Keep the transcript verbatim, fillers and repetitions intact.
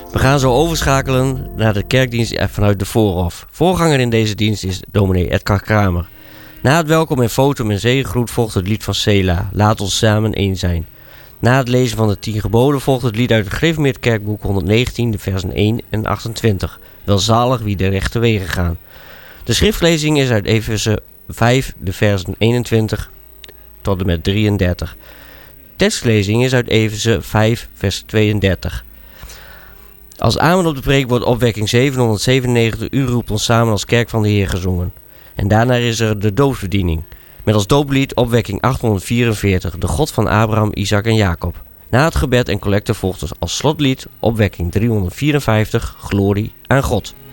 We gaan zo overschakelen naar de kerkdienst vanuit de voorhof. Voorganger in deze dienst is dominee Edgar Kramer. Na het welkom en foto en zegengroet volgt het lied van Sela, Laat ons samen één zijn. Na het lezen van de tien geboden volgt het lied uit het Gereformeerd Kerkboek honderdnegentien, de versen één en achtentwintig. Welzalig wie de rechte wegen gaan. De schriftlezing is uit Efeze vijf, de versen eenentwintig tot en met drieëndertig. Tekstlezing is uit Efeze vijf, vers tweeëndertig. Als amen op de preek wordt opwekking zevenhonderdzevenennegentig, U roept ons samen als kerk van de Heer gezongen. En daarna is er de doopsbediening. Met als dooplied opwekking achthonderdvierenveertig, de God van Abraham, Isaac en Jacob. Na het gebed en collecte volgt als slotlied opwekking driehonderdvierenvijftig, glorie aan God.